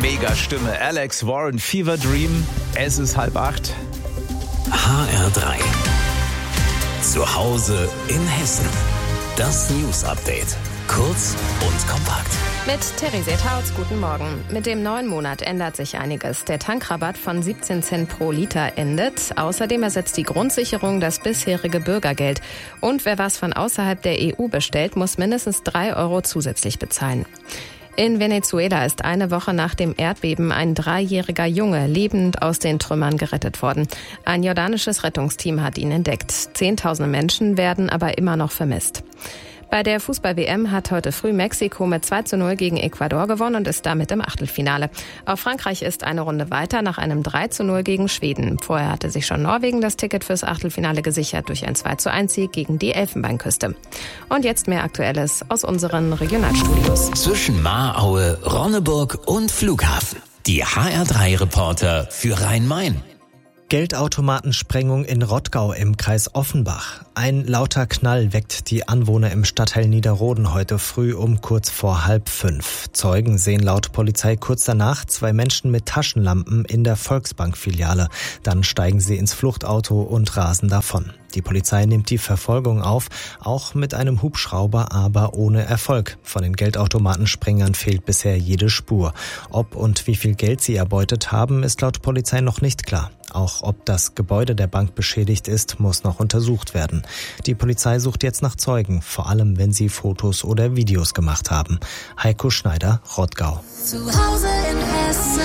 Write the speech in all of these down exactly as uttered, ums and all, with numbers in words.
Mega-Stimme, Alex Warren, Fever Dream. Es ist halb acht. H R drei. Zu Hause in Hessen. Das News-Update. Kurz und kompakt. Mit Therese Tautz, guten Morgen. Mit dem neuen Monat ändert sich einiges. Der Tankrabatt von siebzehn Cent pro Liter endet. Außerdem ersetzt die Grundsicherung das bisherige Bürgergeld. Und wer was von außerhalb der E U bestellt, muss mindestens drei Euro zusätzlich bezahlen. In Venezuela ist eine Woche nach dem Erdbeben ein dreijähriger Junge lebend aus den Trümmern gerettet worden. Ein jordanisches Rettungsteam hat ihn entdeckt. Zehntausende Menschen werden aber immer noch vermisst. Bei der Fußball-W M hat heute früh Mexiko mit zwei zu null gegen Ecuador gewonnen und ist damit im Achtelfinale. Auch Frankreich ist eine Runde weiter nach einem drei zu null gegen Schweden. Vorher hatte sich schon Norwegen das Ticket fürs Achtelfinale gesichert durch ein zwei zu eins Sieg gegen die Elfenbeinküste. Und jetzt mehr Aktuelles aus unseren Regionalstudios. Zwischen Mahraue, Ronneburg und Flughafen. Die H R drei Reporter für Rhein-Main. Geldautomatensprengung in Rottgau im Kreis Offenbach. Ein lauter Knall weckt die Anwohner im Stadtteil Niederroden heute früh um kurz vor halb fünf. Zeugen sehen laut Polizei kurz danach zwei Menschen mit Taschenlampen in der Volksbank-Filiale. Dann steigen sie ins Fluchtauto und rasen davon. Die Polizei nimmt die Verfolgung auf, auch mit einem Hubschrauber, aber ohne Erfolg. Von den Geldautomatensprengern fehlt bisher jede Spur. Ob und wie viel Geld sie erbeutet haben, ist laut Polizei noch nicht klar. Auch ob das Gebäude der Bank beschädigt ist, muss noch untersucht werden. Die Polizei sucht jetzt nach Zeugen, vor allem wenn sie Fotos oder Videos gemacht haben. Heiko Schneider, Rottgau. Zu Hause in Hessen.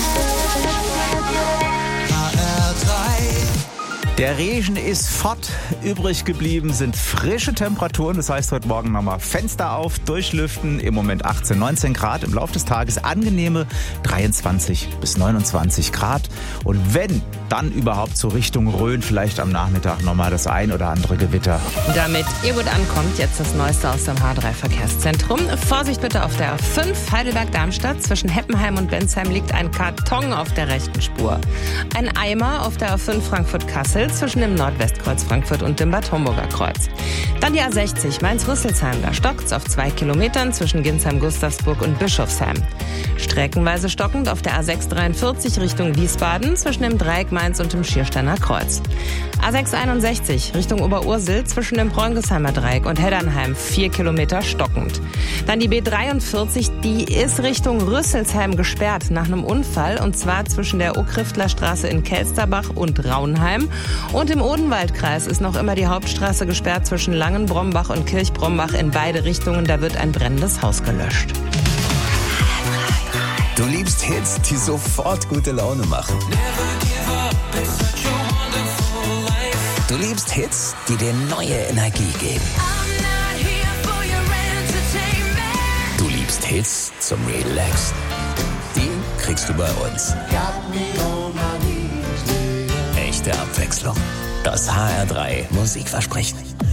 Der Regen ist fort. Übrig geblieben sind frische Temperaturen. Das heißt, heute Morgen nochmal Fenster auf, durchlüften. Im Moment achtzehn, neunzehn Grad. Im Laufe des Tages angenehme dreiundzwanzig bis neunundzwanzig Grad. Und wenn, dann überhaupt so Richtung Rhön, vielleicht am Nachmittag nochmal das ein oder andere Gewitter. Damit ihr gut ankommt, jetzt das Neueste aus dem H drei Verkehrszentrum. Vorsicht bitte auf der A fünf Heidelberg-Darmstadt. Zwischen Heppenheim und Bensheim liegt ein Karton auf der rechten Spur. Ein Eimer auf der A fünf Frankfurt-Kassel zwischen dem Nordwestkreuz Frankfurt und dem Bad Homburger Kreuz. Dann die A sechzig Mainz-Rüsselsheim. Da stockt's auf zwei Kilometern zwischen Ginsheim-Gustavsburg und Bischofsheim. Streckenweise stockend auf der A sechs dreiundvierzig Richtung Wiesbaden zwischen dem Dreieck Mainz und dem Schiersteiner Kreuz. A sechs einundsechzig Richtung Oberursel zwischen dem Bräungesheimer Dreieck und Heddernheim vier Kilometer stockend. Dann die B dreiundvierzig, die ist Richtung Rüsselsheim gesperrt nach einem Unfall und zwar zwischen der Ockriftlerstraße in Kelsterbach und Raunheim. Und im Odenwaldkreis ist noch immer die Hauptstraße gesperrt zwischen Langenbrombach und Kirchbrombach in beide Richtungen. Da wird ein brennendes Haus gelöscht. Du liebst Hits, die sofort gute Laune machen. Du liebst Hits, die dir neue Energie geben. Du liebst Hits zum Relaxen. Die kriegst du bei uns. Echte Abwechslung. Das H R drei Musikversprechen.